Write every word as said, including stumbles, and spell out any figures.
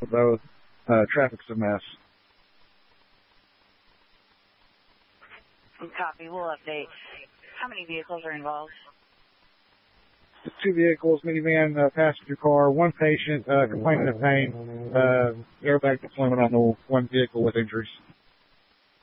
both. Uh, traffic's a mess. Copy. We'll update. How many vehicles are involved? Two vehicles, minivan, uh, passenger car, one patient uh, complaining of pain, uh, airbag deployment on the one vehicle with injuries.